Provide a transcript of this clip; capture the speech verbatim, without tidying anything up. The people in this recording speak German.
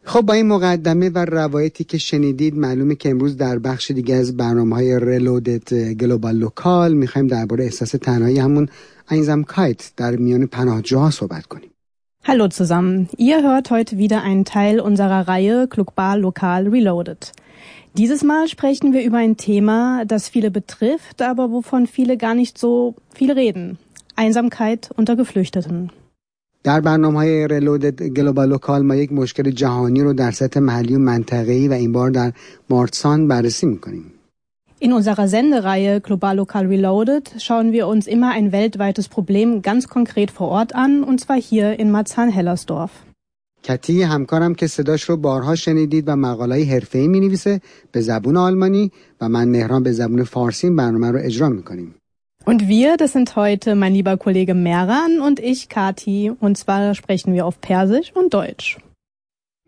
خب با این مقدمه و روایتی که شنیدید معلومه که امروز در بخش دیگه از برنامه‌های Reloaded گلوبال لوکال می‌خوایم درباره احساس تنهایی همون Einsamkeit در میان پناهجوها صحبت کنیم. Hallo zusammen, ihr hört heute wieder einen Teil unserer Reihe Global Lokal Reloaded. Dieses Mal sprechen wir über ein Thema, das viele betrifft, aber wovon viele gar nicht so viel reden. Einsamkeit unter Geflüchteten. در برنامه‌های Reloaded گلوبال لوکال ما یک مشکل جهانی رو در سطح محلی و منطقه‌ای و این بار در مارسان بررسی می‌کنیم. In unserer Sendereihe Global Lokal Reloaded schauen wir uns immer ein weltweites Problem ganz konkret vor Ort an, und zwar hier in Marzahn-Hellersdorf. کتی همکارم که صداش رو بارها شنیدید و مقاله‌های حرفه‌ای می‌نویسه به زبان آلمانی و من مهران به زبان فارسی برنامه رو اجرا می‌کنیم. Und wir, das sind heute mein lieber Kollege Mehran und ich, Kati, und zwar sprechen wir auf Persisch und Deutsch.